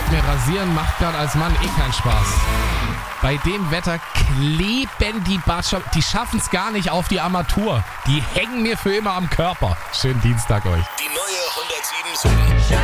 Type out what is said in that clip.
schreibt mir, rasieren macht gerade als Mann keinen Spaß. Bei dem Wetter kleben die Bartschatten, die schaffen es gar nicht auf die Armatur. Die hängen mir für immer am Körper. Schönen Dienstag euch. Die neue 107.7